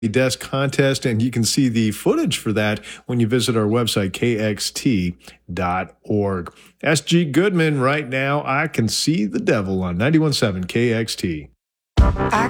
Desk contest, and you can see the footage for that when you visit our website, kxt.org. S.G. Goodman, right now, I Can See the Devil on 91.7 KXT.